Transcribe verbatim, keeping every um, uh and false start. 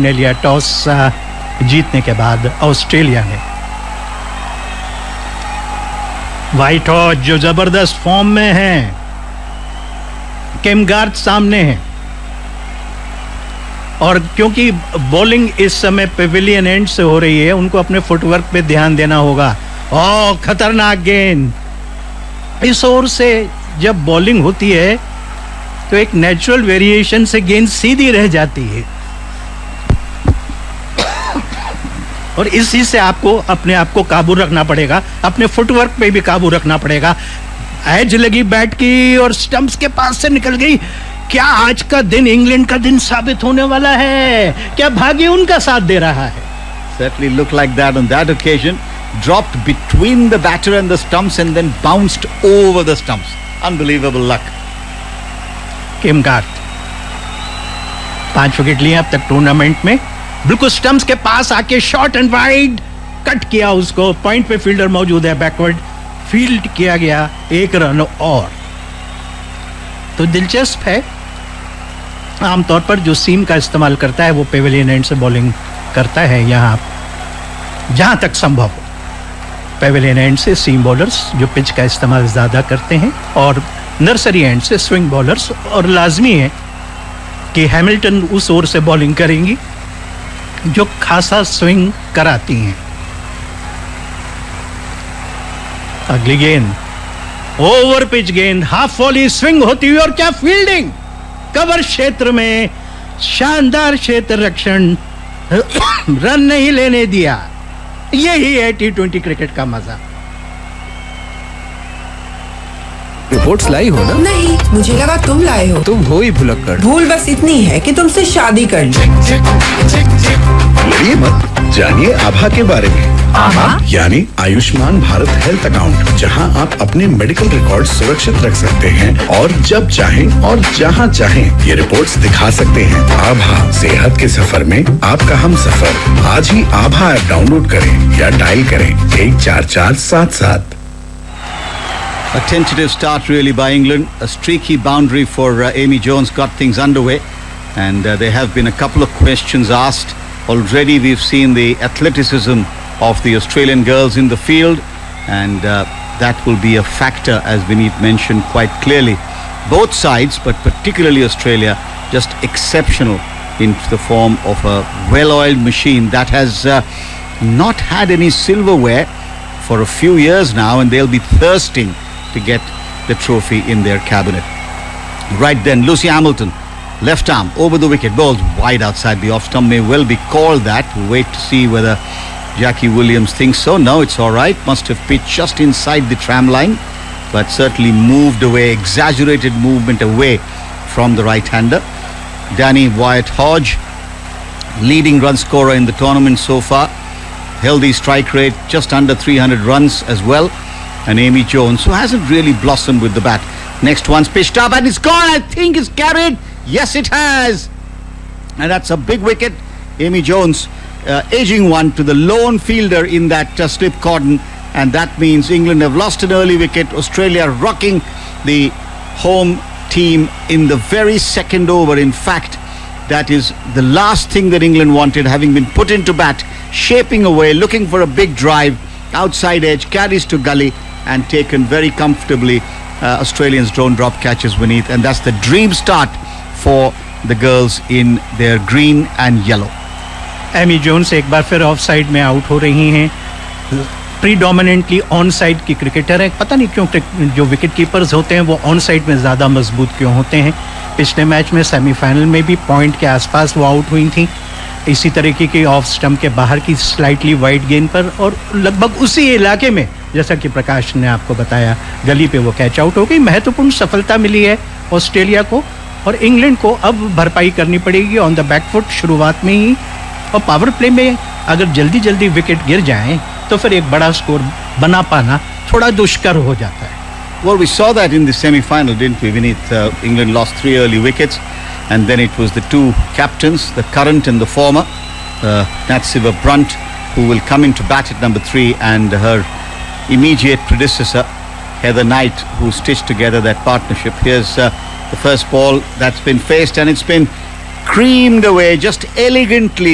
निर्णय लिया टॉस जीतने के बाद ऑस्ट्रेलिया ने। व्हाइट हॉर्स जो जबरदस्त फॉर्म में हैं, केम गार्थ सामने हैं, और क्योंकि बॉलिंग इस समय पेविलियन एंड से हो रही है, उनको अपने फुटवर्क पे ध्यान देना होगा। ओह, खतरनाक गेंद! इस ओर से जब बॉलिंग होती है तो एक नेचुरल वेरिएशन से गेंद सीधी रह जाती है, और इसी से आपको अपने आप को काबू रखना पड़ेगा, अपने फुटवर्क पे भी काबू रखना पड़ेगा। एज लगी बैट की और स्टंप्स के पास से निकल गई। क्या आज का दिन इंग्लैंड का दिन साबित होने वाला है? क्या भाग्य उनका साथ दे रहा है? Certainly looked like that on that occasion. Dropped between the batter and the stumps and then bounced over the stumps. Unbelievable luck. Came Garth पांच विकेट लिए अब तक टूर्नामेंट में। बिल्कुल स्टंप्स के पास आके शॉर्ट एंड वाइड कट किया उसको। पॉइंट पे फील्डर मौजूद है, बैकवर्ड फील्ड किया गया, एक रन और। तो दिलचस्प है, आमतौर पर जो सीम का इस्तेमाल करता है वो पेविलियन एंड से बॉलिंग करता है। यहाँ जहां तक संभव हो पेविलियन एंड से सीम बॉलर्स जो पिच का इस्तेमाल ज्यादा करते हैं, और नर्सरी एंड से स्विंग बॉलर्स। और लाजमी है कि हैमिल्टन उस ओर से बॉलिंग करेंगी जो खासा स्विंग कराती हैं। अगली गेंद ओवर पिच गेंद, हाफ वॉली स्विंग होती हुई, और क्या फील्डिंग! कवर क्षेत्र में शानदार क्षेत्र रक्षण, रन नहीं लेने दिया। यही है टी ट्वेंटी क्रिकेट का मजा। रिपोर्ट्स लाई हो ना? नहीं, मुझे लगा तुम लाए हो। तुम हो ही भुलक्कड़। भूल बस इतनी है कि तुमसे शादी कर ली। लड़िए मत, जानिए आभा के बारे में। आभा यानी आयुष्मान भारत हेल्थ अकाउंट, जहां आप अपने मेडिकल रिकॉर्ड सुरक्षित रख सकते हैं और जब चाहें और जहां चाहें ये रिपोर्ट्स दिखा सकते हैं। आभा, सेहत के सफर में आपका हम सफर। आज ही आभा ऐप डाउनलोड करें या डायल करें एक चार चार सात सात। A tentative start really by England. A streaky boundary for uh, Amy Jones got things underway, and uh, there have been a couple of questions asked. Already we've seen the athleticism of the Australian girls in the field, and uh, that will be a factor, as Vineet mentioned quite clearly. Both sides, but particularly Australia, just exceptional in the form of a well-oiled machine that has uh, not had any silverware for a few years now, and they'll be thirsting to get the trophy in their cabinet. Right then, Lucy Hamilton, left arm over the wicket, bowls wide outside the off stump, may well be called that. We'll wait to see whether Jackie Williams thinks so. No, it's all right. Must have pitched just inside the tram line, but certainly moved away, exaggerated movement away from the right-hander. Danny Wyatt-Hodge, leading run scorer in the tournament so far. Healthy strike rate, just under three hundred runs as well. And Amy Jones, who hasn't really blossomed with the bat. Next one's pitched up and it's gone. I think it's carried. Yes, it has. And that's a big wicket. Amy Jones, uh, edging one to the lone fielder in that uh, slip cordon. And that means England have lost an early wicket. Australia rocking the home team in the very second over. In fact, that is the last thing that England wanted, having been put into bat, shaping away, looking for a big drive. Outside edge, carries to gully, and taken very comfortably. Uh, Australians don't drop catches, Vineet, and that's the dream start for the girls in their green and yellow. Amy Jones एक बार फिर of side में out हो रही हैं। Predominantly on side की cricketer है। पता नहीं क्यों जो विकेट कीपर्स होते हैं वो ऑन साइड में ज़्यादा मजबूत क्यों होते हैं। पिछले मैच में सेमीफाइनल में भी पॉइंट के आसपास वो आउट हुई थी, इसी तरीके की ऑफ स्टंप के बाहर की स्लाइटली वाइड गेंद पर, और लगभग उसी इलाके में जैसा कि प्रकाश ने आपको बताया गली पे वो कैच आउट हो गई। महत्वपूर्ण सफलता मिली है ऑस्ट्रेलिया को, और इंग्लैंड को अब भरपाई करनी पड़ेगी ऑन द बैकफुट शुरुआत में ही। और पावर प्ले में अगर जल्दी जल्दी विकेट गिर जाएं तो फिर एक बड़ा स्कोर बना पाना थोड़ा दुष्कर हो जाता है। Well, we saw that in the semi-final, didn't we, Vineet? Uh, England lost three early wickets, and then it was the two captains, the current and the former, uh, Natsiva Brunt, who will come into bat at number three, and her immediate predecessor, Heather Knight, who stitched together that partnership. Here's uh, the first ball that's been faced, and it's been creamed away just elegantly